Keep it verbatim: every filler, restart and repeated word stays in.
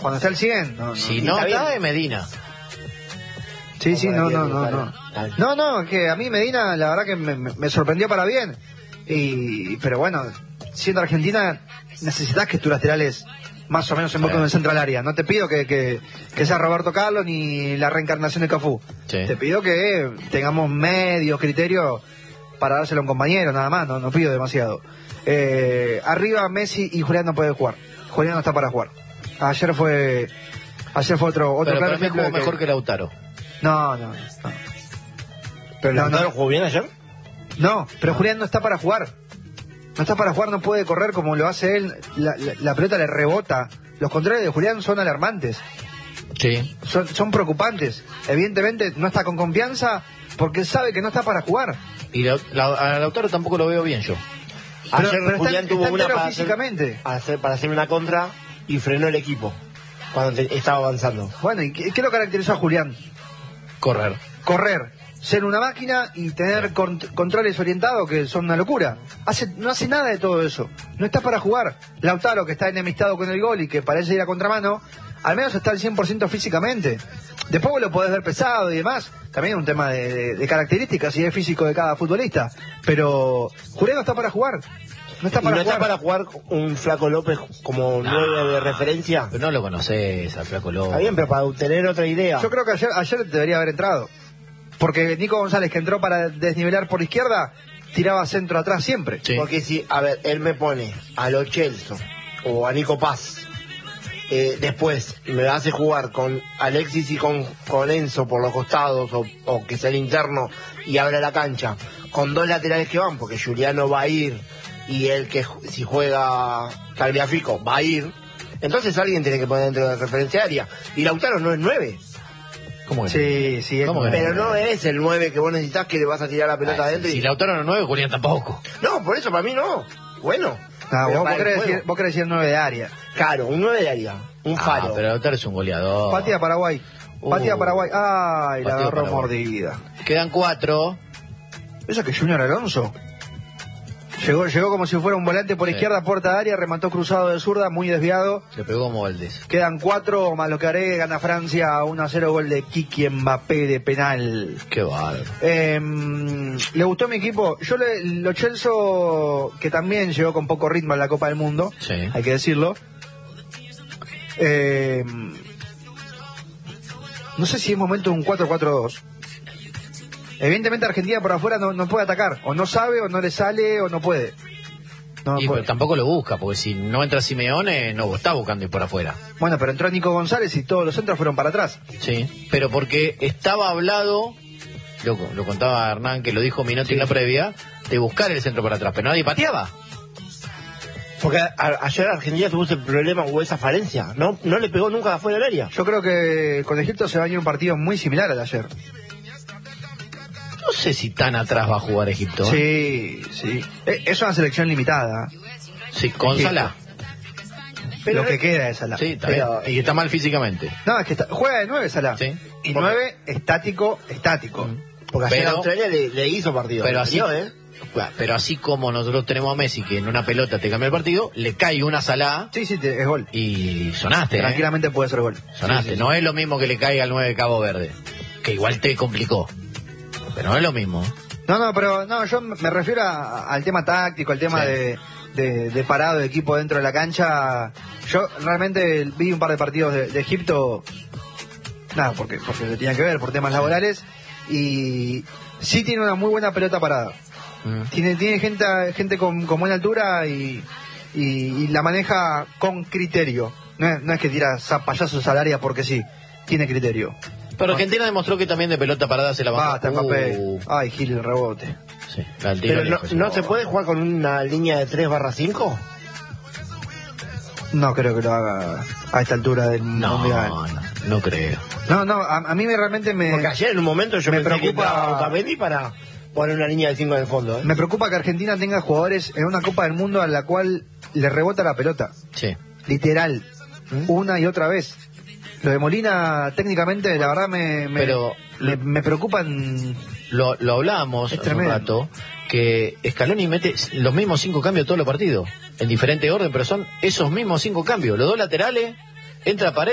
Cuando está al cien. No, no. Si no está, es Medina. Sí, sí, no, no, no, no. No, no, que a mí Medina, la verdad que me, me, me sorprendió para bien. Y, pero bueno, siendo Argentina, necesitas que tus laterales más o menos se invoquen en el central área. No te pido que, que, que sea Roberto Carlos ni la reencarnación de Cafú. Sí. Te pido que tengamos medios, criterios para dárselo a un compañero, nada más, no, no pido demasiado. Eh, arriba Messi y Julián no puede jugar. Julián no está para jugar. Ayer fue ayer fue otro otro pero claro para mí ejemplo jugó de mejor que... que Lautaro. No, no, no. ¿Pero no, Lautaro no. jugó bien ayer? No, pero Julián no está para jugar. No está para jugar, no puede correr como lo hace él. La, la, la pelota le rebota. Los controles de Julián son alarmantes. Sí. Son, son preocupantes. Evidentemente no está con confianza porque sabe que no está para jugar. Y la, la, a Lautaro tampoco lo veo bien yo. Pero, Ayer pero Julián está, tuvo está una entero para hacer, físicamente. hacer, para hacer una contra y frenó el equipo cuando te, estaba avanzando. Bueno, ¿y qué, qué lo caracterizó a Julián? Correr. Correr, ser una máquina y tener con, controles orientados que son una locura. Hace, no hace nada de todo eso. No está para jugar. Lautaro, que está enemistado con el gol y que parece ir a contramano, al menos está al cien por ciento físicamente. Después vos lo podés ver pesado y demás. También es un tema de, de, de características y de físico de cada futbolista. Pero Julián no está para jugar. No está ¿Y para no jugar. está para jugar un Flaco López como No. nueve de referencia? Pero no lo conoces al Flaco López. Está bien, pero para tener otra idea. Yo creo que ayer, ayer debería haber entrado. Porque Nico González, que entró para desnivelar por izquierda, tiraba centro atrás siempre. Sí. Porque si, a ver, él me pone a Lo Celso o a Nico Paz, eh, después me hace jugar con Alexis y con, con Enzo por los costados, o, o que sea el interno y abra la cancha, con dos laterales que van, porque Juliano va a ir y el que si juega Tagliafico va a ir, entonces alguien tiene que poner dentro de la referencia área. Y Lautaro no es nueve. ¿Cómo que Sí, sí. Es ¿Cómo que no? Pero no es el nueve que vos necesitas, que le vas a tirar la pelota Ah, adentro. si y... Lautaro no es nueve, Julián tampoco. No, por eso para mí no. Bueno. No, Pero vos, para vos, el querés juego. decir, vos querés decir nueve de área. Claro, un nueve de área. Un Ah, faro. pero Lautaro es un goleador. Patía Paraguay. Patía Uh, Paraguay. Ay, la Patía agarró Paraguay. mordida. Quedan cuatro. Eso que Junior Alonso. Llegó, llegó como si fuera un volante por Sí. izquierda, puerta de área, remató cruzado de zurda, muy desviado. Le pegó como Valdés. Quedan cuatro, más lo que haré, gana Francia uno a cero, gol de Kiki Mbappé de penal. Qué bárbaro. Eh, ¿Le gustó mi equipo? Yo, le, Lo Celso, que también llegó con poco ritmo a la Copa del Mundo, Sí. hay que decirlo. Eh, no sé si es momento de un cuatro cuatro dos. Evidentemente Argentina por afuera no, no puede atacar, o no sabe, o no le sale, o no puede. No Y puede. pero tampoco lo busca, porque si no entra Simeone, no está buscando ir por afuera. Bueno, pero entró Nico González y todos los centros fueron para atrás. Sí. Pero porque estaba hablado, lo, lo contaba Hernán, que lo dijo Minotti Sí. en la previa, de buscar el centro para atrás, pero nadie pateaba. Porque a, a, ayer Argentina tuvo ese problema o esa falencia. No, no le pegó nunca de afuera del área. Yo creo que con Egipto se va a venir un partido muy similar al de ayer. No sé si tan atrás va a jugar Egipto. ¿eh? Sí, sí. Eh, Es una selección limitada. Sí, con Egipto. Salah. Lo que queda es Salah. Sí, está Pero- bien. Y está mal físicamente. No, es que está- juega de nueve Salah. Sí. Y Porque- nueve estático, estático. Porque ayer Pero- Australia le, le hizo partido. Pero Le así, dio, ¿eh? pero así como nosotros tenemos a Messi, que en una pelota te cambia el partido, le cae una Salah Sí, sí, te- es gol. y sonaste. ¿eh? Tranquilamente puede ser gol. Sonaste. Sí, sí, sí. No es lo mismo que le caiga al nueve de Cabo Verde, que igual te complicó. Pero no es lo mismo. No, no, pero no, yo me refiero a- al tema táctico, al tema Sí. de, de, de parado de equipo dentro de la cancha. Yo realmente vi un par de partidos de, de Egipto, nada, porque, porque lo tenía que ver por temas laborales, y sí tiene una muy buena pelota parada. Mm. Tiene, tiene gente, gente con, con buena altura y, y, y la maneja con criterio. No es, no es que tira zapallazos al área porque sí, tiene criterio. Pero Argentina demostró que también de pelota parada se la va Basta, Mbappé. Uh, Ay, Gil, el rebote. sí, la tiro Pero no, lejos. ¿no se puede jugar con una línea de tres barra cinco? No creo que lo haga a esta altura del No, mundial. no, no creo. No, no, a, a mí me realmente me, Porque ayer en un momento yo me me pensé preocupa- que entraba Otamendi para poner una línea de cinco en el fondo. ¿eh? me preocupa que Argentina tenga jugadores en una Copa del Mundo a la cual le rebota la pelota. Sí. Literal. ¿Mm? Una y otra vez. Lo de Molina, técnicamente, la verdad me, me, Pero- me, me preocupan. Lo, lo hablábamos Es hace un tremendo. rato, que Scaloni mete los mismos cinco cambios todos los partidos, en diferente orden, pero son esos mismos cinco cambios. Los dos laterales, entra Paredes.